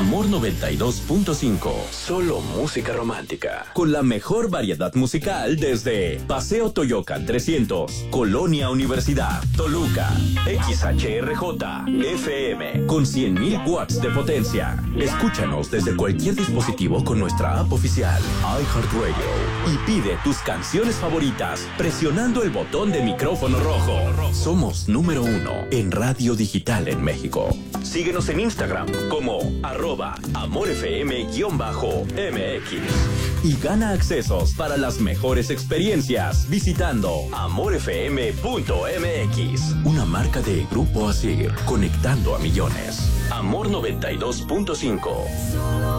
Amor 92.5. Solo música romántica. Con la mejor variedad musical desde Paseo Toyocan 300, Colonia Universidad, Toluca. XHRJ, FM, con 100.000 watts de potencia. Escúchanos desde cualquier dispositivo con nuestra app oficial, iHeartRadio. Y pide tus canciones favoritas presionando el botón de micrófono rojo. Somos número 1 en radio digital en México. Síguenos en Instagram como @AmorFM_MX y gana accesos para las mejores experiencias visitando amorfm.mx, una marca de Grupo Asir, conectando a millones. Amor 92.5.